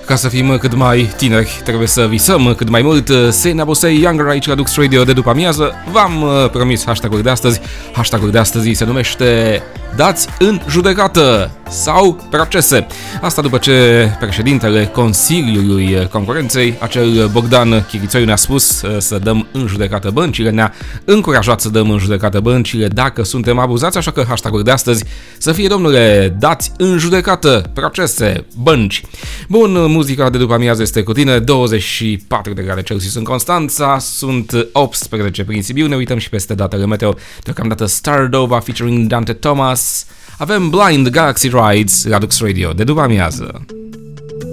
Ca să fim cât mai tineri, trebuie să visăm cât mai mult. Sena Bosei Younger aici la Dux Radio de după amiază. V-am promis hashtag-ul de astăzi. Hashtag-ul de astăzi se numește Dați în judecată sau procese. Asta după ce președintele Consiliului Concurenței, acel Bogdan Chirițoiu, ne-a spus să dăm în judecată băncile, ne-a încurajat să dăm în judecată băncile dacă suntem abuzați, așa că hashtag-ul de astăzi să fie, domnule, dați în judecată, procese, bănci. Bun, muzica de după amiază este cu tine, 24 de grade Celsius în Constanța, sunt 18 prin Sibiu, ne uităm și peste datele meteo, deocamdată Stardova featuring Dante Thomas. Avem Blind Galaxy Rides la Dux Radio de după amiază.